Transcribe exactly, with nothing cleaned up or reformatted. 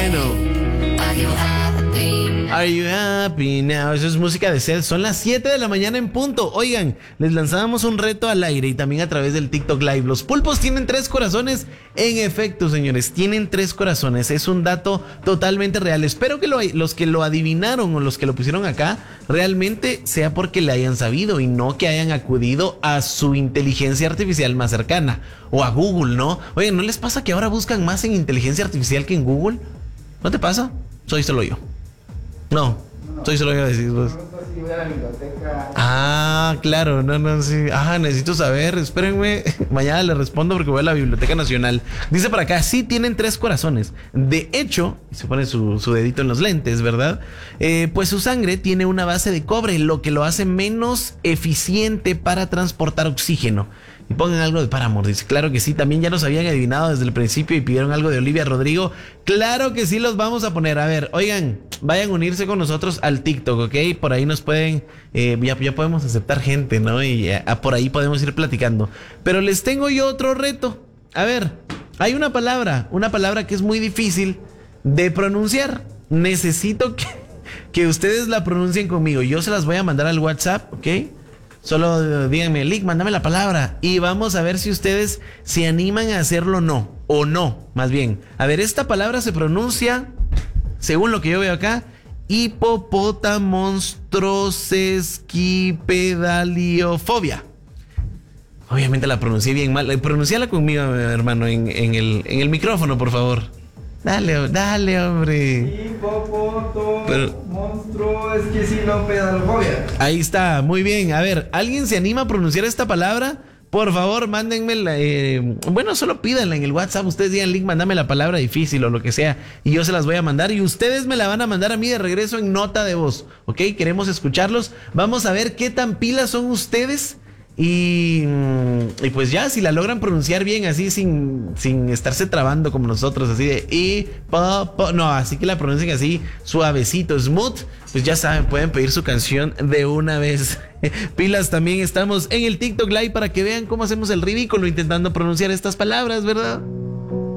bueno. Are you happy now? Eso es música de Seth. Son las siete de la mañana en punto. Oigan, les lanzábamos un reto al aire y también a través del TikTok Live. Los pulpos tienen tres corazones. En efecto, señores, tienen tres corazones. Es un dato totalmente real. Espero que lo, los que lo adivinaron o los que lo pusieron acá realmente sea porque le hayan sabido y no que hayan acudido a su inteligencia artificial más cercana o a Google, ¿no? Oigan, ¿no les pasa que ahora buscan más en inteligencia artificial que en Google? ¿No te pasa? Soy solo yo. No, no, soy solo yo a decir vos. Ah, claro, no, no, sí. Ah, necesito saber, espérenme. Mañana le respondo porque voy a la Biblioteca Nacional. Dice por acá, sí tienen tres corazones. De hecho, se pone su, su dedito en los lentes, ¿verdad? Eh, pues su sangre tiene una base de cobre, lo que lo hace menos eficiente para transportar oxígeno. Y pongan algo de Paramore, dice, claro que sí, también ya nos habían adivinado desde el principio y pidieron algo de Olivia Rodrigo. Claro que sí, los vamos a poner. A ver, oigan, vayan a unirse con nosotros al TikTok, ¿ok? Por ahí nos pueden, eh, ya, ya podemos aceptar gente, ¿no? Y eh, por ahí podemos ir platicando. Pero les tengo yo otro reto. A ver, hay una palabra, una palabra que es muy difícil de pronunciar. Necesito que, que ustedes la pronuncien conmigo. Yo se las voy a mandar al WhatsApp, ¿ok? Solo díganme, Lick, mándame la palabra y vamos a ver si ustedes se animan a hacerlo o no. O no, más bien. A ver, esta palabra se pronuncia, según lo que yo veo acá, hipopotamonstroesquipedaliofobia. Obviamente la pronuncié bien mal. Pronunciala conmigo, hermano, en, en, el, en el micrófono, por favor. Dale, dale, hombre. Hipopotamonstroesquipedaliofobia. Ahí está, muy bien. A ver, ¿alguien se anima a pronunciar esta palabra? Por favor, mándenme la, eh, bueno, solo pídanla en el WhatsApp. Ustedes digan, Link, mándame la palabra difícil o lo que sea y yo se las voy a mandar y ustedes me la van a mandar a mí de regreso en nota de voz, ¿ok? Queremos escucharlos. Vamos a ver qué tan pilas son ustedes. Y, y pues ya, si la logran pronunciar bien, así sin, sin estarse trabando como nosotros, así de y, po, po, no, así que la pronuncien así, suavecito, smooth, pues ya saben, pueden pedir su canción de una vez. Pilas, también estamos en el TikTok Live para que vean cómo hacemos el ridículo intentando pronunciar estas palabras, ¿verdad?